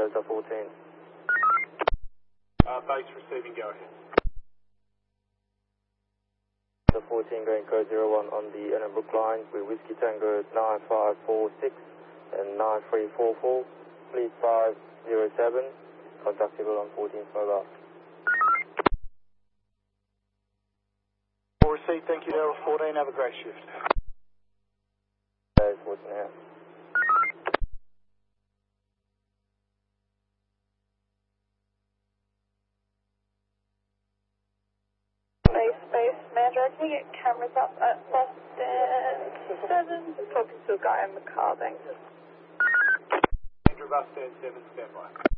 Delta 14. Base receiving, go ahead. Delta 14 going code 01 on the Edinburgh line with Whiskey Tango 9546 and 9344, fleet 507, contactable on 14th mobile. All received, thank you, Delta 14, have a great shift. 14 now. Space, Mandra, can you get cameras up at Bus Stand 7? Talking to a guy in the car, thanks. Mandra, Bus Stand 7, stand by.